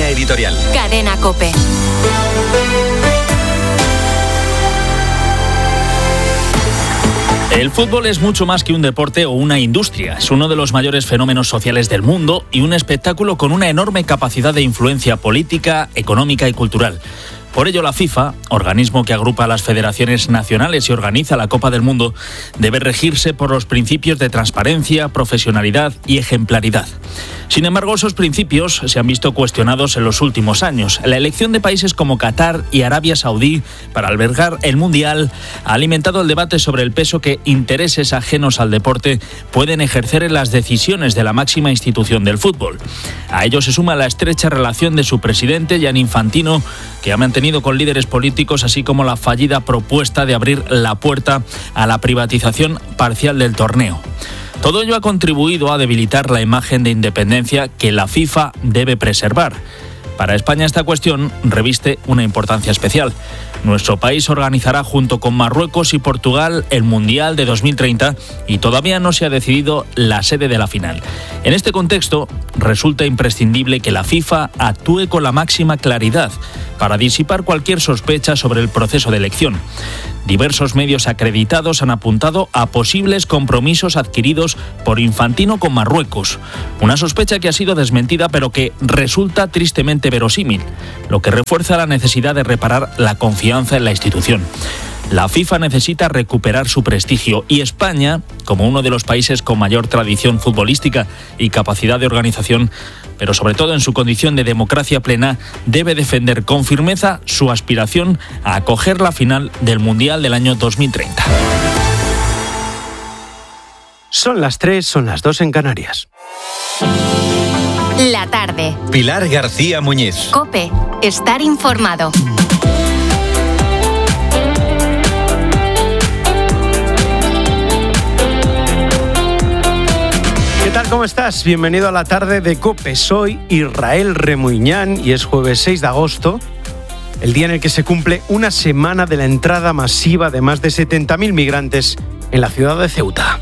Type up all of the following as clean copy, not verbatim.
Línea editorial. Cadena COPE. El fútbol es mucho más que un deporte o una industria. Es uno de los mayores fenómenos sociales del mundo y un espectáculo con una enorme capacidad de influencia política, económica y cultural. Por ello, la FIFA, organismo que agrupa a las federaciones nacionales y organiza la Copa del Mundo, debe regirse por los principios de transparencia, profesionalidad y ejemplaridad. Sin embargo, esos principios se han visto cuestionados en los últimos años. La elección de países como Qatar y Arabia Saudí para albergar el Mundial ha alimentado el debate sobre el peso que intereses ajenos al deporte pueden ejercer en las decisiones de la máxima institución del fútbol. A ello se suma la estrecha relación de su presidente, Gianni Infantino, que ha mantenido con líderes políticos, así como la fallida propuesta de abrir la puerta a la privatización parcial del torneo. Todo ello ha contribuido a debilitar la imagen de independencia que la FIFA debe preservar. Para España esta cuestión reviste una importancia especial. Nuestro país organizará junto con Marruecos y Portugal el Mundial de 2030 y todavía no se ha decidido la sede de la final. En este contexto, resulta imprescindible que la FIFA actúe con la máxima claridad para disipar cualquier sospecha sobre el proceso de elección. Diversos medios acreditados han apuntado a posibles compromisos adquiridos por Infantino con Marruecos. Una sospecha que ha sido desmentida pero que resulta tristemente verosímil, lo que refuerza la necesidad de reparar la confianza en la institución. La FIFA necesita recuperar su prestigio y España, como uno de los países con mayor tradición futbolística y capacidad de organización, pero sobre todo en su condición de democracia plena, debe defender con firmeza su aspiración a acoger la final del Mundial del año 2030. Son las 3, son las 2 en Canarias. La tarde. Pilar García Muñiz. COPE. Estar informado. ¿Qué tal? ¿Cómo estás? Bienvenido a la tarde de COPE. Soy Israel Remuñán y es jueves 6 de agosto, el día en el que se cumple una semana de la entrada masiva de más de 70.000 migrantes en la ciudad de Ceuta.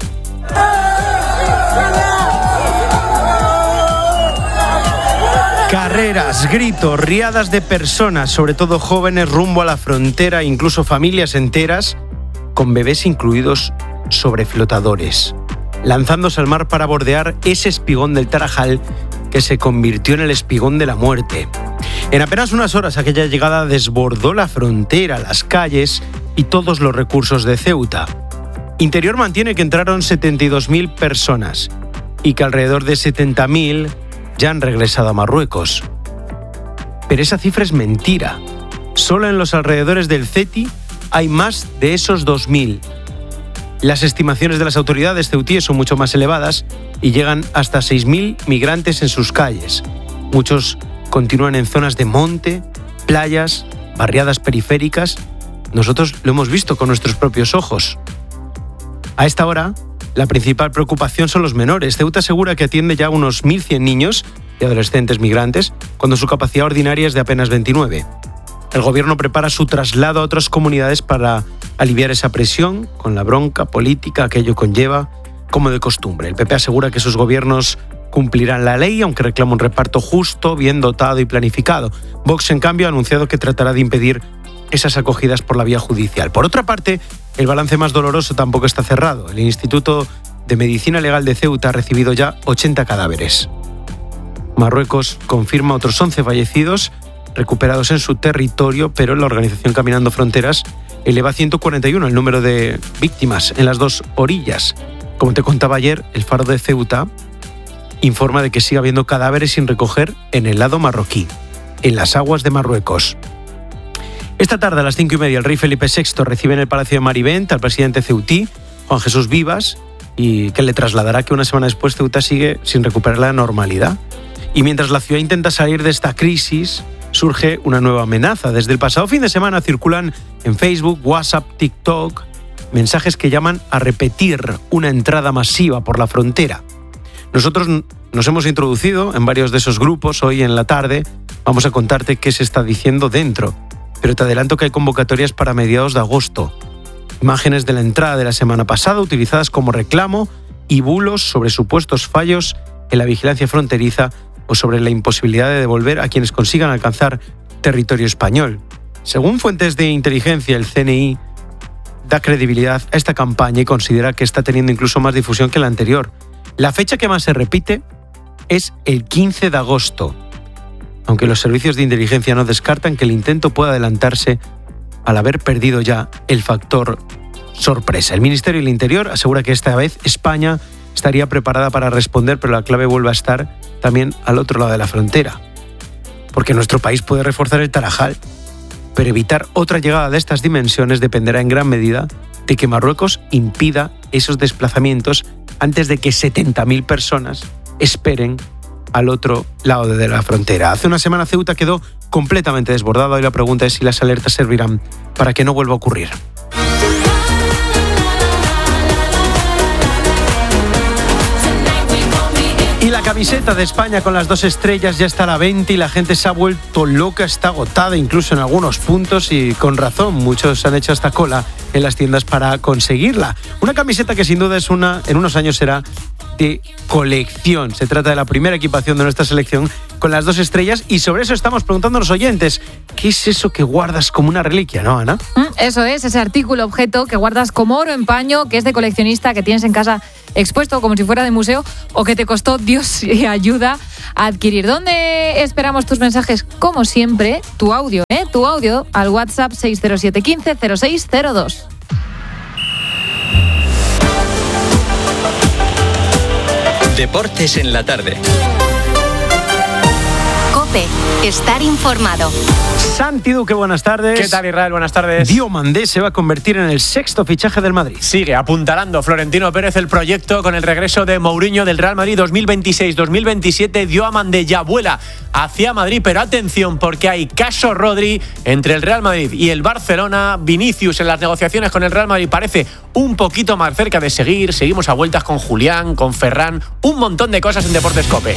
Carreras, gritos, riadas de personas, sobre todo jóvenes, rumbo a la frontera, incluso familias enteras, con bebés incluidos sobre flotadores, lanzándose al mar para bordear ese espigón del Tarajal que se convirtió en el espigón de la muerte. En apenas unas horas aquella llegada desbordó la frontera, las calles y todos los recursos de Ceuta. Interior mantiene que entraron 72.000 personas y que alrededor de 70.000 ya han regresado a Marruecos. Pero esa cifra es mentira. Solo en los alrededores del Ceti hay más de esos 2.000. Las estimaciones de las autoridades ceutíes son mucho más elevadas y llegan hasta 6.000 migrantes en sus calles. Muchos continúan en zonas de monte, playas, barriadas periféricas. Nosotros lo hemos visto con nuestros propios ojos. A esta hora, la principal preocupación son los menores. Ceuta asegura que atiende ya unos 1.100 niños y adolescentes migrantes, cuando su capacidad ordinaria es de apenas 29. El gobierno prepara su traslado a otras comunidades para aliviar esa presión, con la bronca política que ello conlleva, como de costumbre. El PP asegura que sus gobiernos cumplirán la ley, aunque reclama un reparto justo, bien dotado y planificado. Vox, en cambio, ha anunciado que tratará de impedir esas acogidas por la vía judicial. Por otra parte, el balance más doloroso tampoco está cerrado. El Instituto de Medicina Legal de Ceuta ha recibido ya 80 cadáveres. Marruecos confirma otros 11 fallecidos recuperados en su territorio, pero la organización Caminando Fronteras eleva a 141 el número de víctimas en las dos orillas. Como te contaba ayer, el Faro de Ceuta informa de que sigue habiendo cadáveres sin recoger en el lado marroquí, en las aguas de Marruecos. Esta tarde a las 5:30 el rey Felipe VI recibe en el Palacio de Marivent al presidente ceutí, Juan Jesús Vivas, y que le trasladará que una semana después Ceuta sigue sin recuperar la normalidad. Y mientras la ciudad intenta salir de esta crisis, surge una nueva amenaza. Desde el pasado fin de semana circulan en Facebook, WhatsApp, TikTok, mensajes que llaman a repetir una entrada masiva por la frontera. Nosotros nos hemos introducido en varios de esos grupos. Hoy en la tarde vamos a contarte qué se está diciendo dentro. Pero te adelanto que hay convocatorias para mediados de agosto. Imágenes de la entrada de la semana pasada utilizadas como reclamo y bulos sobre supuestos fallos en la vigilancia fronteriza o sobre la imposibilidad de devolver a quienes consigan alcanzar territorio español. Según fuentes de inteligencia, el CNI da credibilidad a esta campaña y considera que está teniendo incluso más difusión que la anterior. La fecha que más se repite es el 15 de agosto, aunque los servicios de inteligencia no descartan que el intento pueda adelantarse al haber perdido ya el factor sorpresa. El Ministerio del Interior asegura que esta vez España estaría preparada para responder, pero la clave vuelve a estar también al otro lado de la frontera. Porque nuestro país puede reforzar el Tarajal, pero evitar otra llegada de estas dimensiones dependerá en gran medida de que Marruecos impida esos desplazamientos antes de que 70.000 personas esperen al otro lado de la frontera. Hace una semana Ceuta quedó completamente desbordada y la pregunta es si las alertas servirán para que no vuelva a ocurrir. Y la camiseta de España con las 2 estrellas ya está a la venta y la gente se ha vuelto loca, está agotada incluso en algunos puntos y con razón. Muchos han hecho hasta cola en las tiendas para conseguirla. Una camiseta que sin duda en unos años será de colección. Se trata de la primera equipación de nuestra selección con las 2 estrellas y sobre eso estamos preguntando a los oyentes. ¿Qué es eso que guardas como una reliquia, no, Ana? Eso es, ese artículo, objeto que guardas como oro en paño, que es de coleccionista, que tienes en casa expuesto como si fuera de museo o que te costó Dios y ayuda a adquirir. ¿Dónde esperamos tus mensajes? Como siempre, tu audio al WhatsApp 607 15 0602. Deportes en la tarde. COPE. Estar informado. Santi Duque, buenas tardes. ¿Qué tal, Israel? Buenas tardes. Diomandé se va a convertir en el 6º fichaje del Madrid. Sigue apuntalando Florentino Pérez el proyecto con el regreso de Mourinho del Real Madrid 2026-2027. Diomandé ya vuela hacia Madrid, pero atención porque hay caso Rodri entre el Real Madrid y el Barcelona. Vinicius en las negociaciones con el Real Madrid parece un poquito más cerca de seguir. Seguimos a vueltas con Julián, con Ferran, un montón de cosas en Deportes COPE.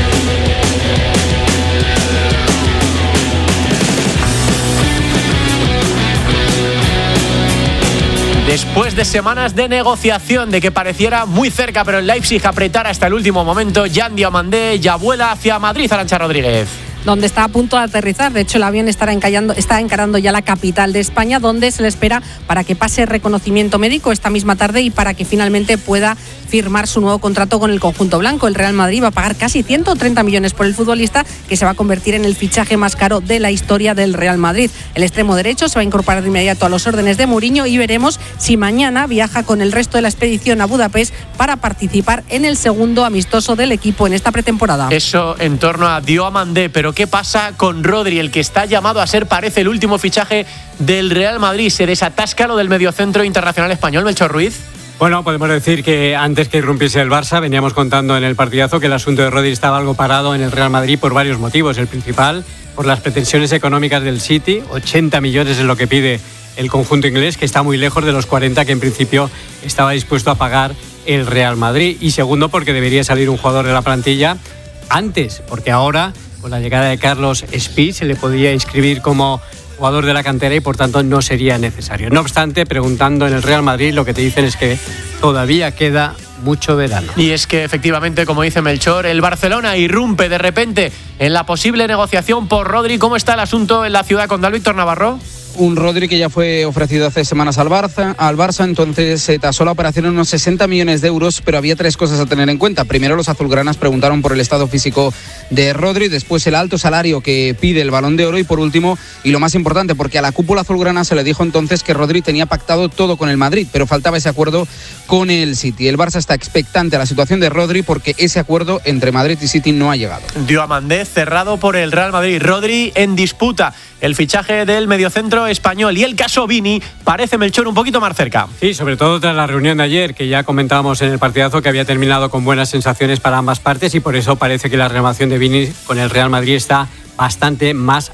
Después de semanas de negociación, de que pareciera muy cerca, pero el Leipzig apretara hasta el último momento, Jan Diomandé ya vuela hacia Madrid. Arantxa Rodríguez. Donde está a punto de aterrizar. De hecho, el avión está encarando ya la capital de España, donde se le espera para que pase reconocimiento médico esta misma tarde y para que finalmente pueda firmar su nuevo contrato con el conjunto blanco. El Real Madrid va a pagar casi 130 millones por el futbolista, que se va a convertir en el fichaje más caro de la historia del Real Madrid. El extremo derecho se va a incorporar de inmediato a los órdenes de Mourinho y veremos si mañana viaja con el resto de la expedición a Budapest para participar en el segundo amistoso del equipo en esta pretemporada. Eso en torno a Diomandé, pero ¿qué pasa con Rodri, el que está llamado a ser, parece, el último fichaje del Real Madrid? ¿Se desatasca lo del mediocentro internacional español, Melchor Ruiz? Bueno, podemos decir que antes que irrumpiese el Barça, veníamos contando en el partidazo que el asunto de Rodri estaba algo parado en el Real Madrid por varios motivos. El principal, por las pretensiones económicas del City, 80 millones es lo que pide el conjunto inglés, que está muy lejos de los 40 que en principio estaba dispuesto a pagar el Real Madrid. Y segundo, porque debería salir un jugador de la plantilla antes, porque ahora, con la llegada de Carlos Espí, se le podía inscribir como jugador de la cantera y por tanto no sería necesario. No obstante, preguntando en el Real Madrid, lo que te dicen es que todavía queda mucho verano. Y es que efectivamente, como dice Melchor, el Barcelona irrumpe de repente en la posible negociación por Rodri. ¿Cómo está el asunto en la ciudad con Víctor Navarro? Un Rodri que ya fue ofrecido hace semanas al Barça, entonces se tasó la operación en unos 60 millones de euros, pero había 3 cosas a tener en cuenta. Primero, los azulgranas preguntaron por el estado físico de Rodri, después el alto salario que pide el Balón de Oro y por último, y lo más importante, porque a la cúpula azulgrana se le dijo entonces que Rodri tenía pactado todo con el Madrid, pero faltaba ese acuerdo con el City. El Barça está expectante a la situación de Rodri porque ese acuerdo entre Madrid y City no ha llegado. Diomandé cerrado por el Real Madrid, Rodri en disputa, el fichaje del mediocentro español y el caso Vini parece, Melchor, un poquito más cerca. Sí, sobre todo tras la reunión de ayer, que ya comentábamos en el partidazo que había terminado con buenas sensaciones para ambas partes y por eso parece que la renovación de Vini con el Real Madrid está bastante más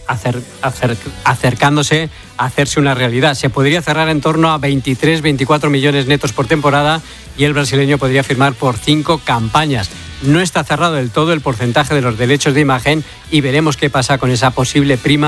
acercándose a hacerse una realidad. Se podría cerrar en torno a 23-24 millones netos por temporada y el brasileño podría firmar por 5 campañas. No está cerrado del todo el porcentaje de los derechos de imagen y veremos qué pasa con esa posible prima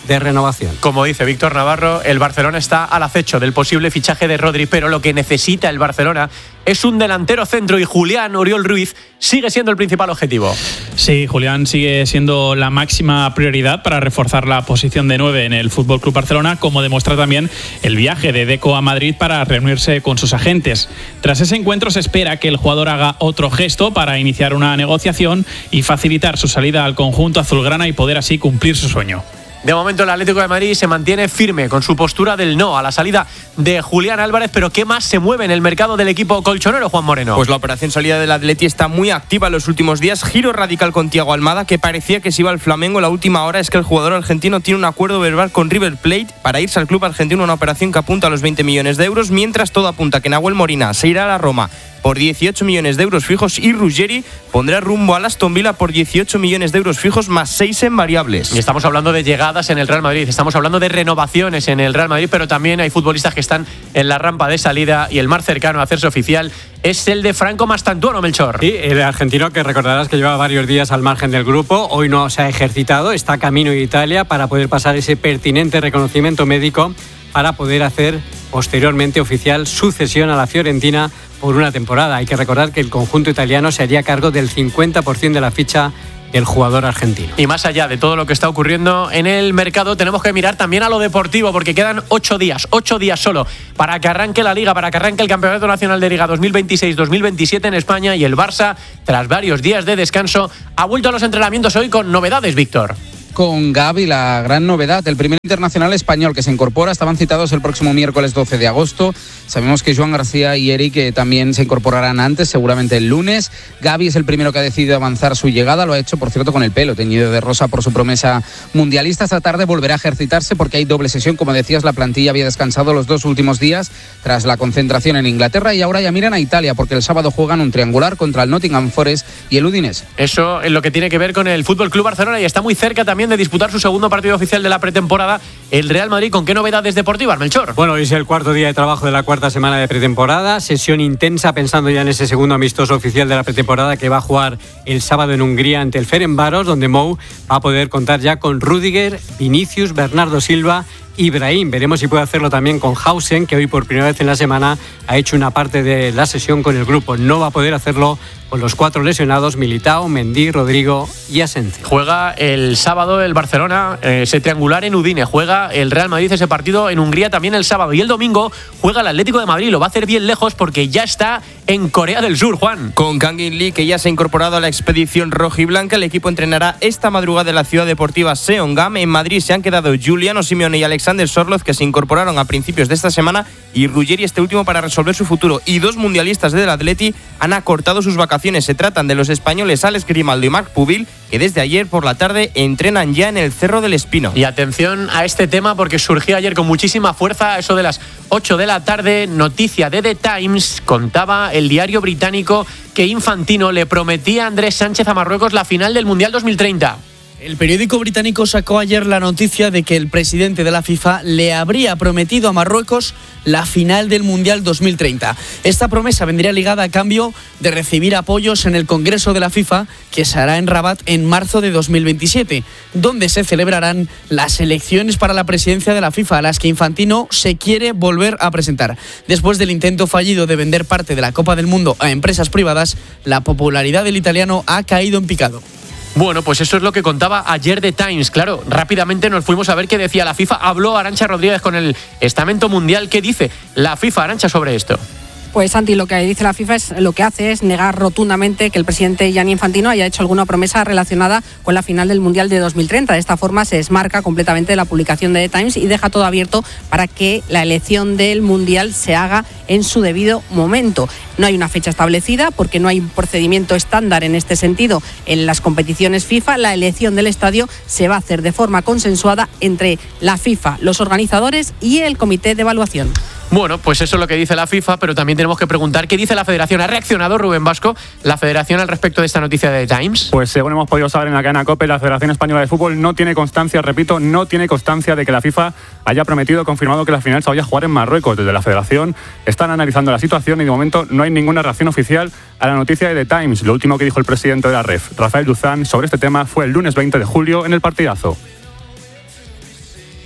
de renovación. Como dice Víctor Navarro, el Barcelona está al acecho del posible fichaje de Rodri, pero lo que necesita el Barcelona es un delantero centro y Julián Oriol Ruiz sigue siendo el principal objetivo. Sí, Julián sigue siendo la máxima prioridad para reforzar la posición de 9 en el FC Barcelona, como demuestra también el viaje de Deco a Madrid para reunirse con sus agentes. Tras ese encuentro se espera que el jugador haga otro gesto para iniciar una negociación y facilitar su salida al conjunto azulgrana y poder así cumplir su sueño. De momento el Atlético de Madrid se mantiene firme con su postura del no a la salida de Julián Álvarez, pero ¿qué más se mueve en el mercado del equipo colchonero, Juan Moreno? Pues la operación salida del Atleti está muy activa en los últimos días. Giro radical con Thiago Almada, que parecía que se iba al Flamengo. La última hora es que el jugador argentino tiene un acuerdo verbal con River Plate para irse al club argentino, una operación que apunta a los 20 millones de euros, mientras todo apunta que Nahuel Molina se irá a la Roma por 18 millones de euros fijos y Ruggeri pondrá rumbo al Aston Villa por 18 millones de euros fijos más 6 en variables. Y estamos hablando de llegadas en el Real Madrid, estamos hablando de renovaciones en el Real Madrid, pero también hay futbolistas que están en la rampa de salida y el más cercano a hacerse oficial es el de Franco Mastantuono, Melchor. Sí, el argentino que recordarás que lleva varios días al margen del grupo, hoy no se ha ejercitado, está camino de Italia para poder pasar ese pertinente reconocimiento médico para poder hacer posteriormente oficial su cesión a la Fiorentina por una temporada. Hay que recordar que el conjunto italiano se haría cargo del 50% de la ficha del jugador argentino. Y más allá de todo lo que está ocurriendo en el mercado, tenemos que mirar también a lo deportivo, porque quedan 8 días solo para que arranque la Liga, para que arranque el Campeonato Nacional de Liga 2026-2027 en España, y el Barça, tras varios días de descanso, ha vuelto a los entrenamientos hoy con novedades, Víctor. Con Gavi, la gran novedad, el primer internacional español que se incorpora. Estaban citados el próximo miércoles 12 de agosto. Sabemos que Joan García y Eric también se incorporarán antes, seguramente el lunes. Gavi es el primero que ha decidido avanzar su llegada. Lo ha hecho, por cierto, con el pelo teñido de rosa por su promesa mundialista. Esta tarde volverá a ejercitarse porque hay doble sesión. Como decías, la plantilla había descansado los 2 últimos días tras la concentración en Inglaterra, y ahora ya miran a Italia porque el sábado juegan un triangular contra el Nottingham Forest y el Udinese. Eso es lo que tiene que ver con el FC Barcelona, y está muy cerca también de disputar su segundo partido oficial de la pretemporada, el Real Madrid. ¿Con qué novedades deportivas, Melchor? Bueno, hoy es el cuarto día de trabajo de la cuarta semana de pretemporada, sesión intensa pensando ya en ese segundo amistoso oficial de la pretemporada que va a jugar el sábado en Hungría ante el Ferencváros, donde Mou va a poder contar ya con Rüdiger, Vinicius, Bernardo Silva, Ibrahim. Veremos si puede hacerlo también con Hausen, que hoy por primera vez en la semana ha hecho una parte de la sesión con el grupo. No va a poder hacerlo con los 4 lesionados: Militao, Mendy, Rodrigo y Asensio. Juega el sábado el Barcelona ese triangular en Udine, juega el Real Madrid ese partido en Hungría también el sábado, y el domingo juega el Atlético de Madrid. Lo va a hacer bien lejos porque ya está en Corea del Sur, Juan. Con Kang In Lee, que ya se ha incorporado a la expedición rojiblanca, el equipo entrenará esta madrugada en la ciudad deportiva Seongam. En Madrid se han quedado Giuliano Simeone y Alexander Sorloth, que se incorporaron a principios de esta semana, y Ruggeri este último para resolver su futuro. Y 2 mundialistas del Atleti han acortado sus vacaciones. Se tratan de los españoles Alex Grimaldo y Marc Pubil, que desde ayer por la tarde entrenan ya en el Cerro del Espino. Y atención a este tema porque surgió ayer con muchísima fuerza, eso de las 8 de la tarde, noticia de The Times. Contaba el diario británico que Infantino le prometía a Andrés Sánchez a Marruecos la final del Mundial 2030. El periódico británico sacó ayer la noticia de que el presidente de la FIFA le habría prometido a Marruecos la final del Mundial 2030. Esta promesa vendría ligada a cambio de recibir apoyos en el Congreso de la FIFA, que se hará en Rabat en marzo de 2027, donde se celebrarán las elecciones para la presidencia de la FIFA, a las que Infantino se quiere volver a presentar. Después del intento fallido de vender parte de la Copa del Mundo a empresas privadas, la popularidad del italiano ha caído en picado. Bueno, pues eso es lo que contaba ayer The Times. Claro, rápidamente nos fuimos a ver qué decía la FIFA. Habló Arantxa Rodríguez con el estamento mundial. ¿Qué dice la FIFA, Arantxa, sobre esto? Pues Santi, lo que dice la FIFA lo que hace es negar rotundamente que el presidente Gianni Infantino haya hecho alguna promesa relacionada con la final del Mundial de 2030. De esta forma se desmarca completamente de la publicación de The Times y deja todo abierto para que la elección del Mundial se haga en su debido momento. No hay una fecha establecida porque no hay un procedimiento estándar en este sentido en las competiciones FIFA. La elección del estadio se va a hacer de forma consensuada entre la FIFA, los organizadores y el comité de evaluación. Bueno, pues eso es lo que dice la FIFA, pero también tenemos que preguntar qué dice la Federación. ¿Ha reaccionado, Rubén Vasco, la Federación al respecto de esta noticia de The Times? Pues según hemos podido saber en la cadena COPE, la Federación Española de Fútbol no tiene constancia, repito, no tiene constancia de que la FIFA haya prometido o confirmado que la final se vaya a jugar en Marruecos. Desde la Federación están analizando la situación y de momento no hay ninguna reacción oficial a la noticia de The Times. Lo último que dijo el presidente de la REF, Rafael Duzán, sobre este tema fue el lunes 20 de julio en el partidazo.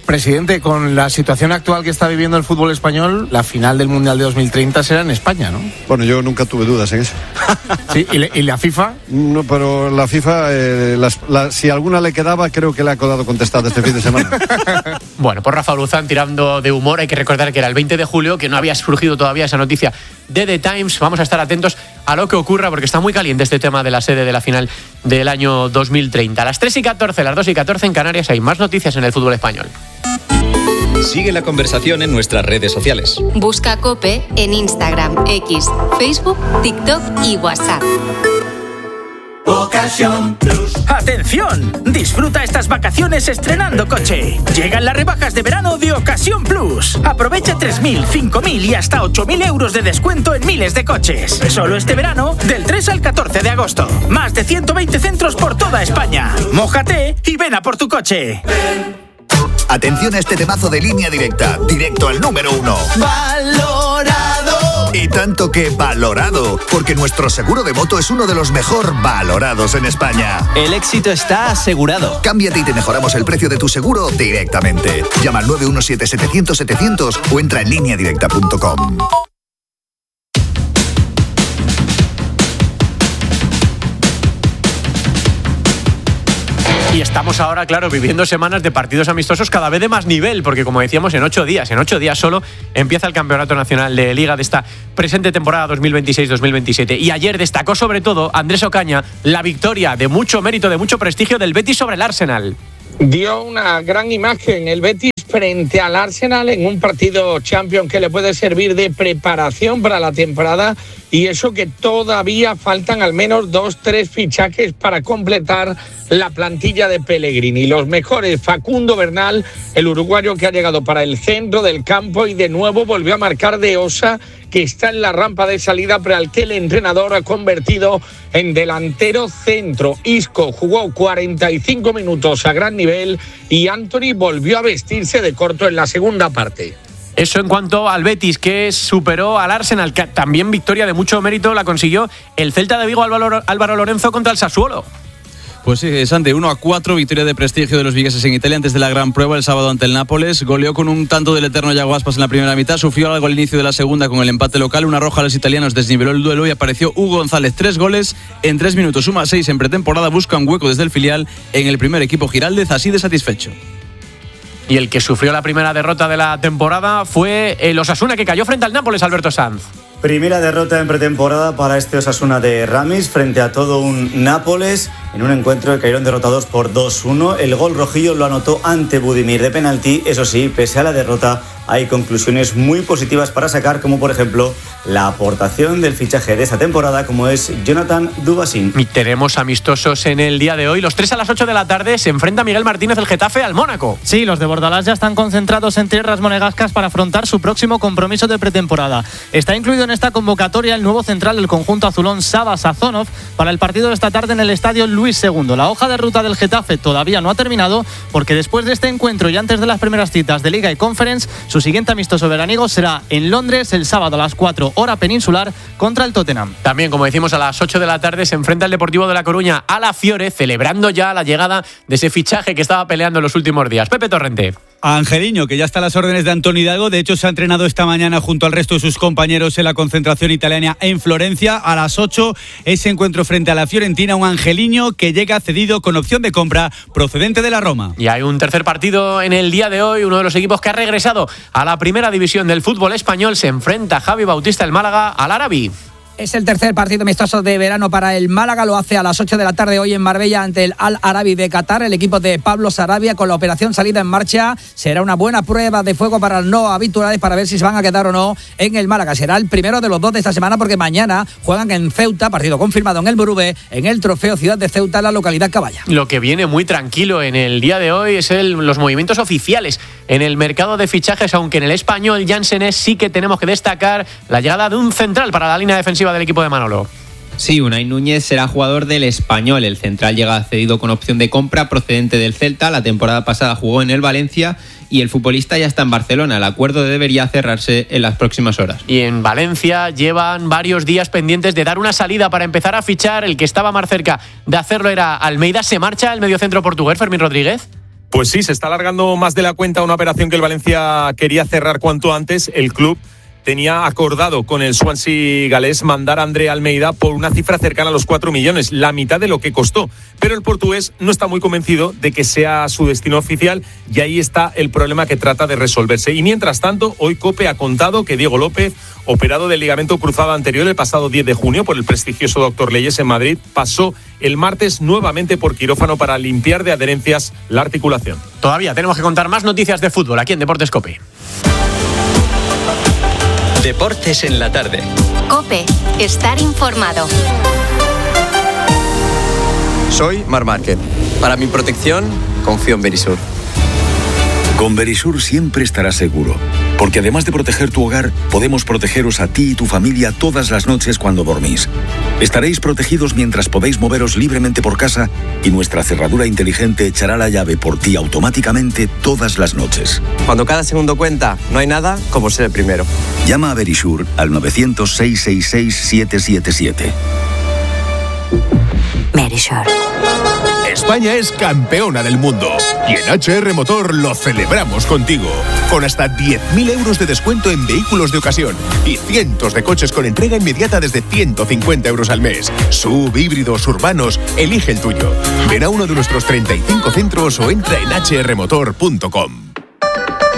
Presidente, con la situación actual que está viviendo el fútbol español, la final del Mundial de 2030 será en España, ¿no? Bueno, yo nunca tuve dudas en eso. Sí, ¿y la FIFA? No, pero la FIFA, si alguna le quedaba, creo que le ha quedado contestada este fin de semana. Bueno, por Rafa Luzán tirando de humor, hay que recordar que era el 20 de julio, que no había surgido todavía esa noticia de The Times. Vamos a estar atentos a lo que ocurra, porque está muy caliente este tema de la sede de la final del año 2030. A las 3:14, las 2:14 en Canarias hay más noticias en el fútbol español. Sigue la conversación en nuestras redes sociales. Busca COPE en Instagram, X, Facebook, TikTok y WhatsApp. Ocasión Plus. ¡Atención! Disfruta estas vacaciones estrenando coche. Llegan las rebajas de verano de Ocasión Plus. Aprovecha 3.000, 5.000 y hasta 8.000 euros de descuento en miles de coches. Solo este verano, del 3 al 14 de agosto. Más de 120 centros por toda España. Mójate y ven a por tu coche. Atención a este temazo de Línea Directa, directo al número 1. ¡Valorado! Y tanto que valorado, porque nuestro seguro de moto es uno de los mejor valorados en España. El éxito está asegurado. Cámbiate y te mejoramos el precio de tu seguro directamente. Llama al 917-700-700 o entra en lineadirecta.com. Y estamos ahora, claro, viviendo semanas de partidos amistosos cada vez de más nivel, porque como decíamos, en 8 días solo empieza el Campeonato Nacional de Liga de esta presente temporada 2026-2027. Y ayer destacó sobre todo Andrés Ocaña la victoria de mucho mérito, de mucho prestigio del Betis sobre el Arsenal. Dio una gran imagen el Betis frente al Arsenal en un partido Champions que le puede servir de preparación para la temporada, y eso que todavía faltan al menos 2-3 fichajes para completar la plantilla de Pellegrini. Los mejores, Facundo Bernal, el uruguayo que ha llegado para el centro del campo y de nuevo volvió a marcar de Osa, que está en la rampa de salida, pero al que el entrenador ha convertido en delantero centro. Isco jugó 45 minutos a gran nivel y Anthony volvió a vestirse de corto en la segunda parte. Eso en cuanto al Betis, que superó al Arsenal, que también victoria de mucho mérito la consiguió el Celta de Vigo, Álvaro Lorenzo, contra el Sassuolo. Pues sí, Santi, 1-4, victoria de prestigio de los vigueses en Italia antes de la gran prueba el sábado ante el Nápoles. Goleó con un tanto del eterno Yago Aspas en la primera mitad, sufrió algo al inicio de la segunda con el empate local, una roja a los italianos desniveló el duelo y apareció Hugo González, 3 goles en 3 minutos, suma 6 en pretemporada, busca un hueco desde el filial en el primer equipo Giraldez, así de satisfecho. Y el que sufrió la primera derrota de la temporada fue el Osasuna, que cayó frente al Nápoles, Alberto Sanz. Primera derrota en pretemporada para este Osasuna de Ramis frente a todo un Nápoles en un encuentro que cayeron derrotados por 2-1. El gol rojillo lo anotó ante Budimir de penalti. Eso sí, pese a la derrota, hay conclusiones muy positivas para sacar, como por ejemplo la aportación del fichaje de esta temporada, como es Jonathan Dubasín. Y tenemos amistosos en el día de hoy. Los 3 a las 8 de la tarde se enfrenta Miguel Martínez, el Getafe, al Mónaco. Sí, los de Bordalás ya están concentrados en tierras monegascas para afrontar su próximo compromiso de pretemporada. Está incluido en esta convocatoria el nuevo central del conjunto azulón, Saba Sazonov, para el partido de esta tarde en el estadio Luis II. La hoja de ruta del Getafe todavía no ha terminado, porque después de este encuentro y antes de las primeras citas de Liga y Conference, su siguiente amistoso veraniego será en Londres el sábado a las 4 hora peninsular contra el Tottenham. También, como decimos, a las 8 de la tarde se enfrenta el Deportivo de La Coruña a la Fiore, celebrando ya la llegada de ese fichaje que estaba peleando en los últimos días. Pepe Torrente. Angeliño, que ya está a las órdenes de Antonio Hidalgo. De hecho, se ha entrenado esta mañana junto al resto de sus compañeros en la concentración italiana en Florencia. A las 8, ese encuentro frente a la Fiorentina. Un Angeliño que llega cedido con opción de compra procedente de la Roma. Y hay un tercer partido en el día de hoy. Uno de los equipos que ha regresado a la primera división del fútbol español se enfrenta Javi Bautista, el Málaga, al Arabi. Es el tercer partido amistoso de verano para el Málaga. Lo hace a las 8 de la tarde hoy en Marbella ante el Al Arabi de Qatar. El equipo de Pablo Sarabia con la operación salida en marcha. Será una buena prueba de fuego para los no habituales para ver si se van a quedar o no en el Málaga. Será el primero de los 2 de esta semana porque mañana juegan en Ceuta, partido confirmado en el Berube, en el Trofeo Ciudad de Ceuta, en la localidad Caballa. Lo que viene muy tranquilo en el día de hoy es los movimientos oficiales en el mercado de fichajes, aunque en el español Jansenés sí que tenemos que destacar la llegada de un central para la línea defensiva del equipo de Manolo. Sí, Unai Núñez será jugador del Español. El central llega cedido con opción de compra procedente del Celta. La temporada pasada jugó en el Valencia y el futbolista ya está en Barcelona. El acuerdo debería cerrarse en las próximas horas. Y en Valencia llevan varios días pendientes de dar una salida para empezar a fichar. El que estaba más cerca de hacerlo era Almeida. ¿Se marcha el mediocentro portugués, Fermín Rodríguez? Pues sí, se está alargando más de la cuenta una operación que el Valencia quería cerrar cuanto antes. El club tenía acordado con el Swansea galés mandar a André Almeida por una cifra cercana a los 4 millones, la mitad de lo que costó. Pero el portugués no está muy convencido de que sea su destino oficial y ahí está el problema que trata de resolverse. Y mientras tanto, hoy COPE ha contado que Diego López, operado del ligamento cruzado anterior el pasado 10 de junio por el prestigioso Dr. Leyes en Madrid, pasó el martes nuevamente por quirófano para limpiar de adherencias la articulación. Todavía tenemos que contar más noticias de fútbol aquí en Deportes COPE. Deportes en la tarde. COPE. Estar informado. Soy Marc Márquez. Para mi protección, confío en Verisur. Con Verisur siempre estarás seguro, porque además de proteger tu hogar, podemos protegeros a ti y tu familia todas las noches cuando dormís. Estaréis protegidos mientras podéis moveros libremente por casa y nuestra cerradura inteligente echará la llave por ti automáticamente todas las noches. Cuando cada segundo cuenta, no hay nada como ser el primero. Llama a Verisur al 900-666-777. Verisur. España es campeona del mundo y en HR Motor lo celebramos contigo. Con hasta 10.000 euros de descuento en vehículos de ocasión y cientos de coches con entrega inmediata desde 150 euros al mes. SUV, híbridos, urbanos, elige el tuyo. Ven a uno de nuestros 35 centros o entra en hrmotor.com.